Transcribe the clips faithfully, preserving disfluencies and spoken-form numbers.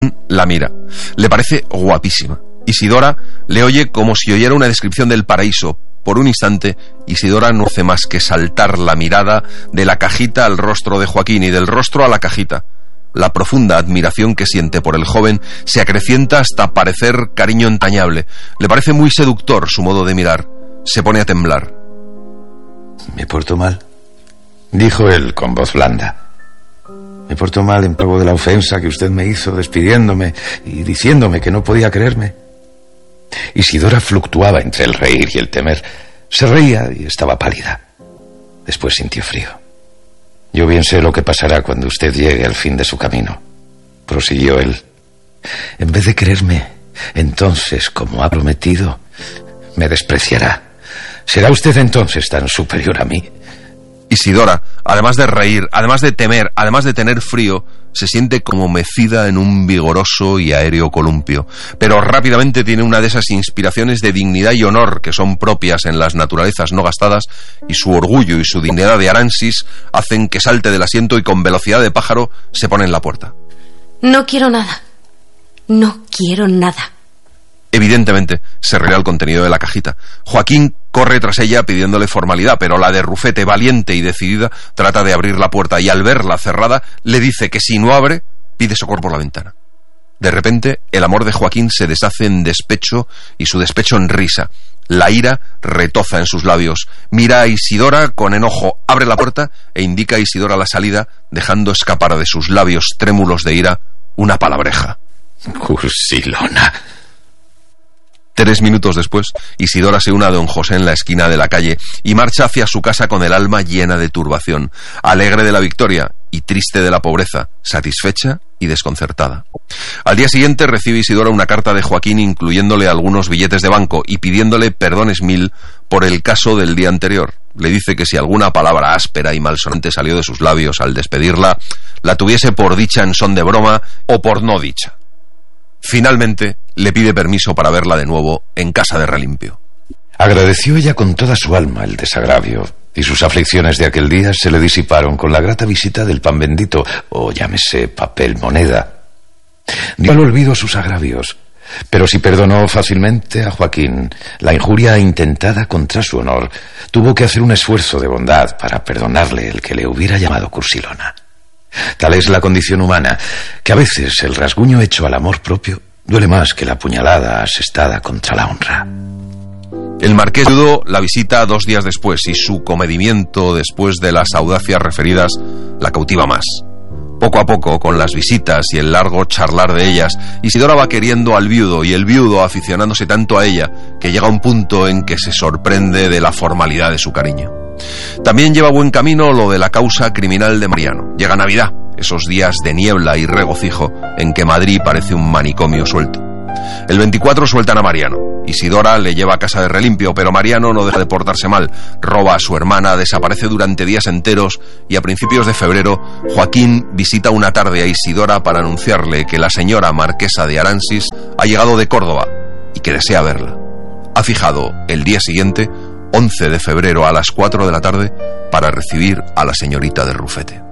la mira. Le parece guapísima. Isidora le oye como si oyera una descripción del paraíso. Por un instante, Isidora no hace más que saltar la mirada de la cajita al rostro de Joaquín y del rostro a la cajita. La profunda admiración que siente por el joven se acrecienta hasta parecer cariño entrañable. Le parece muy seductor su modo de mirar. Se pone a temblar. ¿Me porto mal?, dijo él con voz blanda. Me porto mal en pago de la ofensa que usted me hizo despidiéndome y diciéndome que no podía creerme. Isidora fluctuaba entre el reír y el temer. Se reía y estaba pálida. Después sintió frío. Yo bien sé lo que pasará cuando usted llegue al fin de su camino, prosiguió él. En vez de quererme, entonces, como ha prometido, me despreciará. ¿Será usted entonces tan superior a mí? Isidora, además de reír, además de temer, además de tener frío, se siente como mecida en un vigoroso y aéreo columpio. Pero rápidamente tiene una de esas inspiraciones de dignidad y honor que son propias en las naturalezas no gastadas, y su orgullo y su dignidad de Aransis hacen que salte del asiento y con velocidad de pájaro se pone en la puerta. No quiero nada. No quiero nada. Evidentemente, se revela el contenido de la cajita. Joaquín corre tras ella pidiéndole formalidad, pero la de Rufete, valiente y decidida, trata de abrir la puerta y al verla cerrada, le dice que si no abre, pide socorro por la ventana. De repente, el amor de Joaquín se deshace en despecho y su despecho en risa. La ira retoza en sus labios. Mira a Isidora con enojo, abre la puerta e indica a Isidora la salida, dejando escapar de sus labios trémulos de ira una palabreja. Cursilona. Tres minutos después, Isidora se une a don José en la esquina de la calle y marcha hacia su casa con el alma llena de turbación, alegre de la victoria y triste de la pobreza, satisfecha y desconcertada. Al día siguiente recibe Isidora una carta de Joaquín incluyéndole algunos billetes de banco y pidiéndole perdones mil por el caso del día anterior. Le dice que si alguna palabra áspera y malsonante salió de sus labios al despedirla, la tuviese por dicha en son de broma o por no dicha. Finalmente, le pide permiso para verla de nuevo en casa de Relimpio. Agradeció ella con toda su alma el desagravio, y sus aflicciones de aquel día se le disiparon con la grata visita del pan bendito, o llámese papel moneda. Dio al olvido sus agravios, pero si perdonó fácilmente a Joaquín la injuria intentada contra su honor, tuvo que hacer un esfuerzo de bondad para perdonarle el que le hubiera llamado Cursilona. Tal es la condición humana, que a veces el rasguño hecho al amor propio duele más que la puñalada asestada contra la honra. El marqués Dudo la visita dos días después y su comedimiento después de las audacias referidas la cautiva más. Poco a poco, con las visitas y el largo charlar de ellas, Isidora va queriendo al viudo y el viudo aficionándose tanto a ella que llega un punto en que se sorprende de la formalidad de su cariño. También lleva buen camino lo de la causa criminal de Mariano. Llega Navidad, esos días de niebla y regocijo en que Madrid parece un manicomio suelto. El veinticuatro sueltan a Mariano. Isidora le lleva a casa de Relimpio, pero Mariano no deja de portarse mal. Roba a su hermana, desaparece durante días enteros y a principios de febrero, Joaquín visita una tarde a Isidora para anunciarle que la señora marquesa de Aransis ha llegado de Córdoba y que desea verla. Ha fijado el día siguiente, once de febrero a las cuatro de la tarde, para recibir a la señorita de Rufete.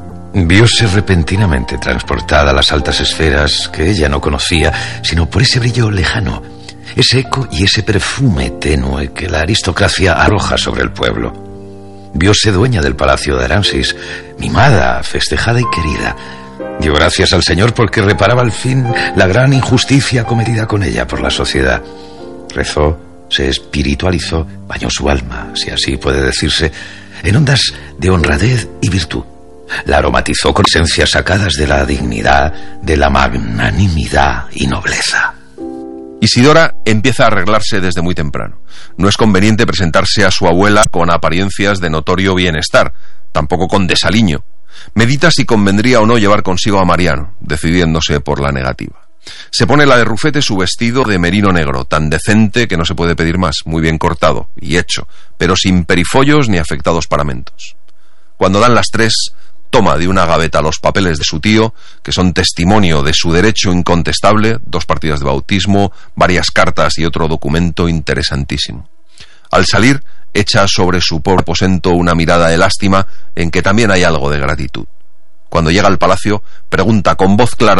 Vióse repentinamente transportada a las altas esferas que ella no conocía, sino por ese brillo lejano, ese eco y ese perfume tenue que la aristocracia arroja sobre el pueblo. Vióse dueña del palacio de Aransis, mimada, festejada y querida. Dio gracias al Señor porque reparaba al fin la gran injusticia cometida con ella por la sociedad. Rezó, se espiritualizó, bañó su alma, si así puede decirse, en ondas de honradez y virtud. La aromatizó con esencias sacadas de la dignidad, de la magnanimidad y nobleza. Isidora empieza a arreglarse desde muy temprano. No es conveniente presentarse a su abuela con apariencias de notorio bienestar, tampoco con desaliño. Medita si convendría o no llevar consigo a Mariano, decidiéndose por la negativa. Se pone la de Rufete su vestido de merino negro, tan decente que no se puede pedir más, muy bien cortado y hecho, pero sin perifollos ni afectados paramentos. Cuando dan las tres, toma de una gaveta los papeles de su tío, que son testimonio de su derecho incontestable, dos partidas de bautismo, varias cartas y otro documento interesantísimo. Al salir, echa sobre su pobre aposento una mirada de lástima en que también hay algo de gratitud. Cuando llega al palacio, pregunta con voz clara